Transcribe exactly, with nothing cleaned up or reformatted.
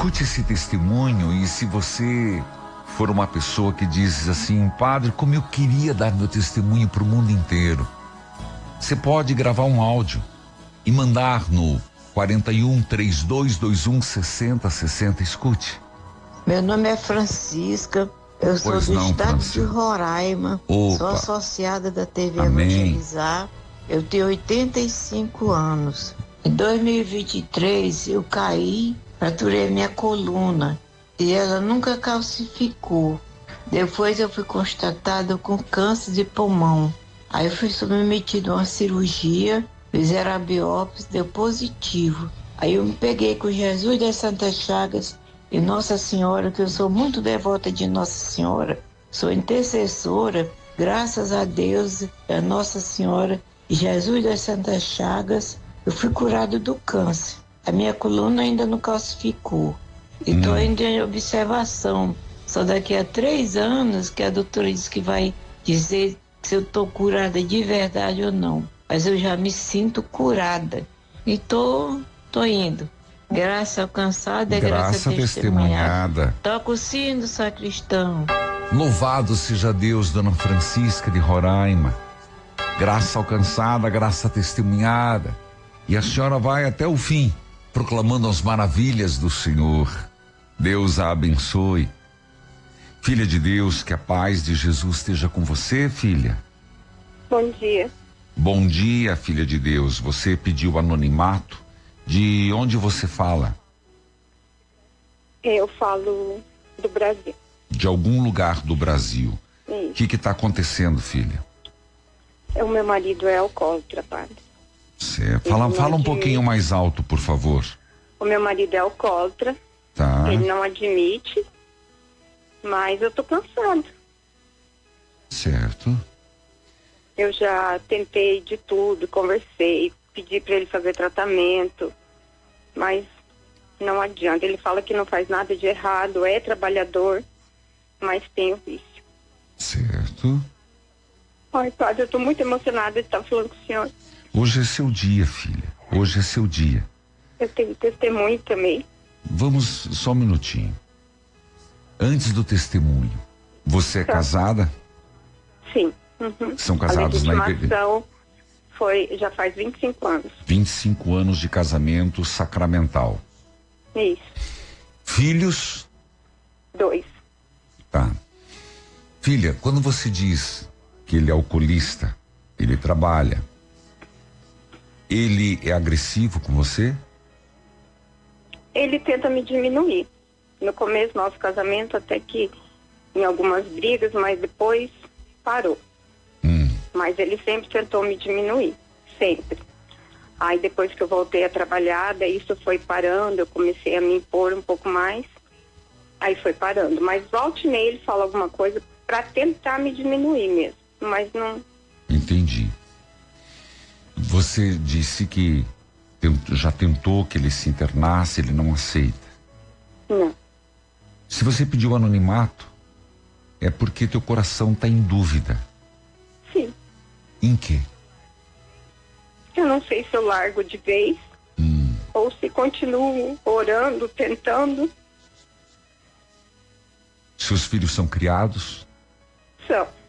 Escute esse testemunho e se você for uma pessoa que diz assim, padre, como eu queria dar meu testemunho para o mundo inteiro. Você pode gravar um áudio e mandar no quarenta e um, trinta e dois, vinte e um, sessenta, sessenta. Escute. Meu nome é Francisca, eu sou Pois do não, estado Francisca. de Roraima, Opa. sou associada da T V Amém. Evangelizar, eu tenho oitenta e cinco anos. Em dois mil e vinte e três eu caí, fraturei minha coluna e ela nunca calcificou. Depois eu fui constatada com câncer de pulmão. Aí eu fui submetida a uma cirurgia, fizeram a biópsia, deu positivo. Aí eu me peguei com Jesus das Santas Chagas e Nossa Senhora, que eu sou muito devota de Nossa Senhora, sou intercessora, graças a Deus, a Nossa Senhora e Jesus das Santas Chagas, eu fui curado do câncer. A minha coluna ainda não calcificou. E estou Hum. ainda em observação. Só daqui a três anos que a doutora disse que vai dizer se eu estou curada de verdade ou não. Mas eu já me sinto curada. E tô, tô indo. Graça alcançada, graça, Graça testemunhada. Toca o sino, sacristão. Louvado seja Deus, Dona Francisca de Roraima. Graça alcançada, graça testemunhada. E a senhora vai até o fim, proclamando as maravilhas do Senhor. Deus a abençoe. Filha de Deus, que a paz de Jesus esteja com você, filha. Bom dia. Bom dia, filha de Deus. Você pediu anonimato. De onde você fala? Eu falo do Brasil. De algum lugar do Brasil. O que que está acontecendo, filha? O meu marido é alcoólatra, padre. Certo. Fala, fala um pouquinho mais alto, por favor. O meu marido é alcoólatra. Tá. Ele não admite, mas eu tô cansada. Certo. Eu já tentei de tudo, conversei, pedi para ele fazer tratamento, mas não adianta. Ele fala que não faz nada de errado, é trabalhador, mas tem o vício. Certo. Ai, padre, eu tô muito emocionada de estar falando com o senhor. Hoje é seu dia, filha. Hoje é seu dia. Eu tenho testemunho também. Vamos, só um minutinho. Antes do testemunho, você é Tá. casada? Sim. Uhum. São casados a na igreja? legitimação foi, já faz vinte e cinco anos. vinte e cinco anos de casamento sacramental. Isso. Filhos? Dois. Tá. Filha, quando você diz que ele é alcoolista, ele trabalha, ele é agressivo com você? Ele tenta me diminuir. No começo do nosso casamento, até que em algumas brigas, mas depois parou. Hum. Mas ele sempre tentou me diminuir. Sempre. Aí depois que eu voltei a trabalhar, daí isso foi parando, eu comecei a me impor um pouco mais. Aí foi parando. Mas volta e meia ele fala alguma coisa para tentar me diminuir mesmo. Mas não... Entendi. Você disse que tent- já tentou que ele se internasse, ele não aceita. Não. Se você pediu anonimato, é porque teu coração está em dúvida. Sim. Em quê? Eu não sei se eu largo de vez Hum. ou se continuo orando, tentando. Seus filhos são criados? São.